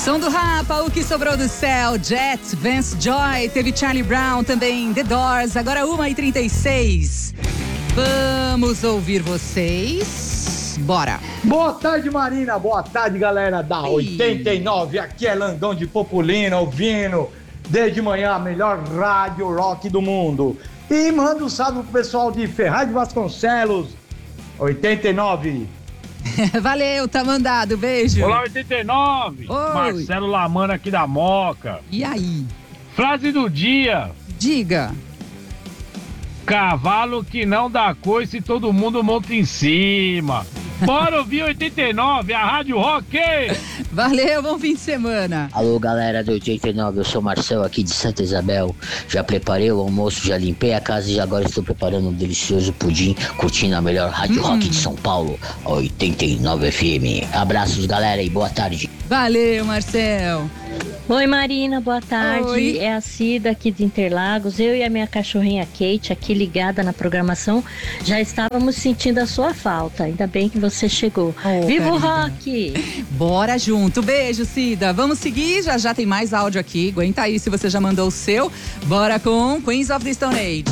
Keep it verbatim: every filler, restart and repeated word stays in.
Som do Rapa, O Que Sobrou do Céu, Jet, Vance Joy, teve Charlie Brown também, The Doors, agora uma e trinta e seis. Vamos ouvir vocês. Bora. Boa tarde, Marina. Boa tarde, galera da Ei. oitenta e nove. Aqui é Landão de Populina, ouvindo desde manhã a melhor rádio rock do mundo. E manda um salve pro pessoal de Ferraz de Vasconcelos, oitenta e nove. Valeu, tá mandado, beijo. Olá, oitenta e nove. Oi. Marcelo Lamana aqui da Moca. E aí? Frase do dia. Diga. Cavalo que não dá coice e todo mundo monta em cima. Bora ouvir oitenta e nove, a Rádio Rock. Valeu, bom fim de semana. Alô, galera do oitenta e nove, eu sou Marcel aqui de Santa Isabel. Já preparei o almoço, já limpei a casa e agora estou preparando um delicioso pudim, curtindo a melhor Rádio hum. Rock de São Paulo, a oitenta e nove F M. Abraços, galera, e boa tarde. Valeu, Marcel. Oi, Marina, boa tarde. Oi. É a Cida aqui de Interlagos. Eu e a minha cachorrinha Kate, aqui ligada na programação, já estávamos sentindo a sua falta. Ainda bem que você chegou. Oh, Viva o rock! Bora junto. Beijo, Cida. Vamos seguir, já já tem mais áudio aqui. Aguenta aí se você já mandou o seu. Bora com Queens of the Stone Age.